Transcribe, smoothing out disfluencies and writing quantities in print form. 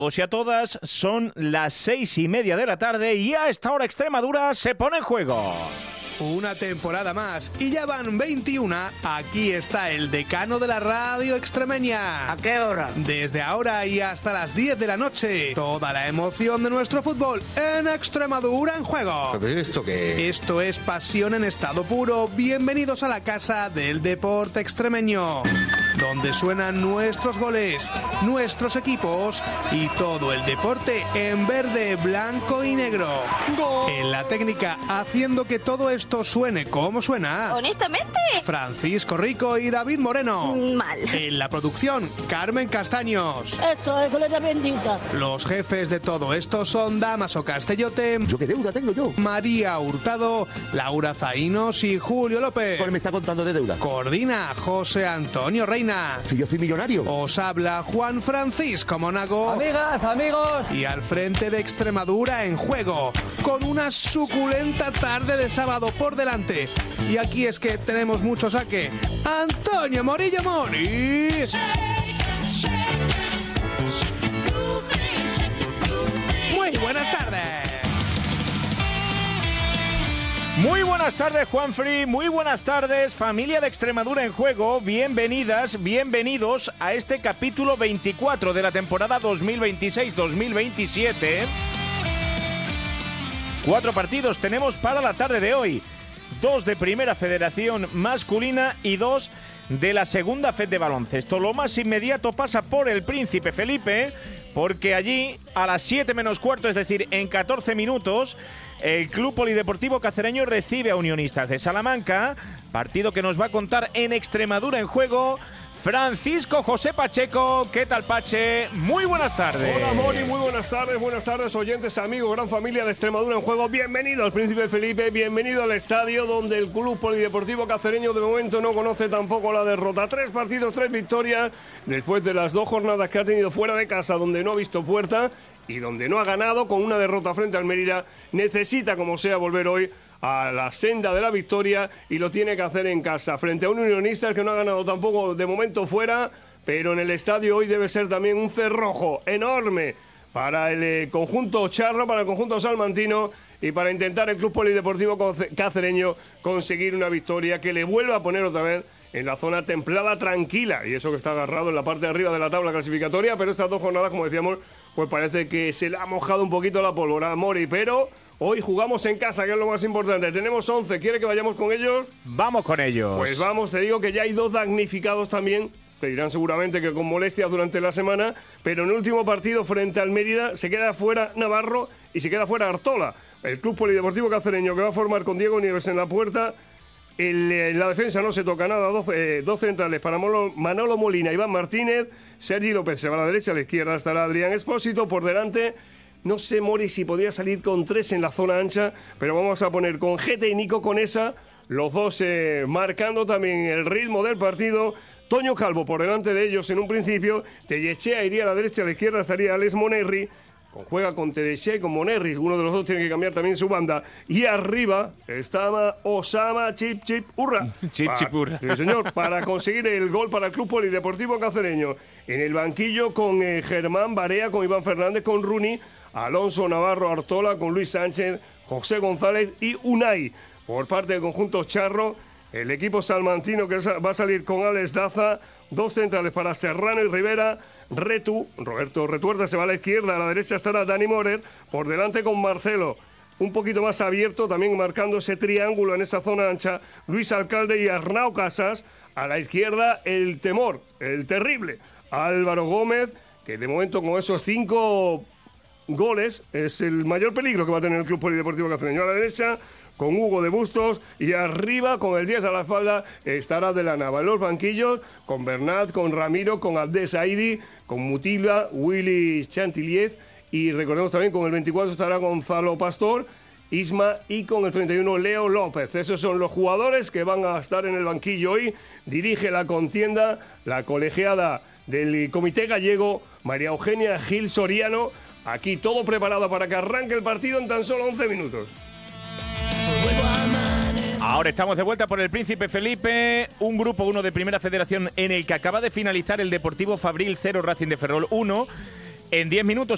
todos y a todas, son las 6:30 de la tarde y a esta hora Extremadura se pone en juego. Una temporada más y ya van 21. Aquí está el decano de la radio extremeña. ¿A qué hora? Desde ahora y hasta las 10 de la noche. Toda la emoción de nuestro fútbol en Extremadura en juego. ¿Pero esto qué es? Esto es pasión en estado puro. Bienvenidos a la casa del deporte extremeño, donde suenan nuestros goles, nuestros equipos y todo el deporte en verde, blanco y negro. ¡Gol! En la técnica, haciendo que todo esto suene como suena. ¿Honestamente? Francisco Rico y David Moreno. Mal. En la producción, Carmen Castaños. Esto es gloria bendita. Los jefes de todo esto son Damaso Castellote. ¿Yo qué deuda tengo yo? María Hurtado, Laura Zaínos y Julio López. ¿Cuál me está contando de deuda? Coordina José Antonio Reina. Si yo soy millonario. Os habla Juan Francisco Monago. Amigas, amigos. Y al frente de Extremadura en juego, con una suculenta tarde de sábado por delante. Y aquí es que tenemos mucho saque. Antonio Morillo Mori. Muy buenas tardes. Muy buenas tardes, Juanfri, muy buenas tardes, familia de Extremadura en juego. Bienvenidas, bienvenidos a este capítulo 24 de la temporada 2026-2027. 4 partidos tenemos para la tarde de hoy. 2 de Primera Federación masculina y 2 de la Segunda Fed de baloncesto. Lo más inmediato pasa por el Príncipe Felipe, porque allí a las 7 menos cuarto, es decir, en 14 minutos, el Club Polideportivo Cacereño recibe a Unionistas de Salamanca, partido que nos va a contar en Extremadura en juego Francisco José Pacheco. ¿Qué tal, Pache? Muy buenas tardes. Hola, Mori, muy buenas tardes, oyentes, amigos, gran familia de Extremadura en juego. Bienvenido al Príncipe Felipe, bienvenido al estadio donde el Club Polideportivo Cacereño de momento no conoce tampoco la derrota. 3 partidos, 3 victorias, después de las 2 jornadas que ha tenido fuera de casa, donde no ha visto puerta y donde no ha ganado, con una derrota frente al Mérida. Necesita, como sea, volver hoy a la senda de la victoria y lo tiene que hacer en casa, frente a un Unionistas que no ha ganado tampoco de momento fuera, pero en el estadio hoy debe ser también un cerrojo enorme para el conjunto charro, para el conjunto salmantino y para intentar el Club Polideportivo Cacereño conseguir una victoria que le vuelva a poner otra vez en la zona templada tranquila, y eso que está agarrado en la parte de arriba de la tabla clasificatoria, pero estas 2 jornadas, como decíamos, pues parece que se le ha mojado un poquito la pólvora a Mori, pero hoy jugamos en casa, que es lo más importante. Tenemos 11. ¿Quiere que vayamos con ellos? Vamos con ellos. Pues vamos, te digo que ya hay 2 damnificados también. Te dirán seguramente que con molestias durante la semana, pero en el último partido frente al Mérida se queda fuera Navarro y se queda fuera Artola. El Club Polideportivo Cacereño, que va a formar con Diego Nieves en la puerta. La defensa no se toca nada. 2 centrales para Manolo Molina, Iván Martínez, Sergi López se va a la derecha, a la izquierda estará Adrián Espósito, por delante. No sé, Mori, si podía salir con 3 en la zona ancha, pero vamos a poner con Gete y Nico Conesa, los dos marcando también el ritmo del partido. Toño Calvo por delante de ellos en un principio. Tellechea iría a la derecha, a la izquierda estaría Alex Monerri. Juega con Tellechea y con Monerri. Uno de los dos tiene que cambiar también su banda. Y arriba estaba Osama Chip Urra. Chip Urra. Sí, señor, para conseguir el gol para el Club Polideportivo Cacereño. En el banquillo con Germán Barea, con Iván Fernández, con Runi, Alonso Navarro Artola, con Luis Sánchez, José González y Unai. Por parte del conjunto charro, el equipo salmantino que va a salir con Alex Daza, 2 centrales para Serrano y Rivera, Roberto Retuerta se va a la izquierda, a la derecha estará Dani Morer, por delante con Marcelo, un poquito más abierto, también marcando ese triángulo en esa zona ancha, Luis Alcalde y Arnau Casas, a la izquierda el temor, el terrible, Álvaro Gómez, que de momento con esos 5 goles es el mayor peligro que va a tener el Club Polideportivo Cacereño. A la derecha con Hugo de Bustos y arriba con el 10 a la espalda estará De la Nava. En los banquillos con Bernat, con Ramiro, con Abdes Saidi, con Mutila, Willy Chantilliez y recordemos también con el 24 estará Gonzalo Pastor, Isma y con el 31 Leo López. Esos son los jugadores que van a estar en el banquillo hoy. Dirige la contienda la colegiada del Comité Gallego, María Eugenia Gil Soriano. Aquí todo preparado para que arranque el partido en tan solo 11 minutos. Ahora estamos de vuelta por el Príncipe Felipe, un grupo 1 de Primera Federación en el que acaba de finalizar el Deportivo Fabril 0, Racing de Ferrol 1. En 10 minutos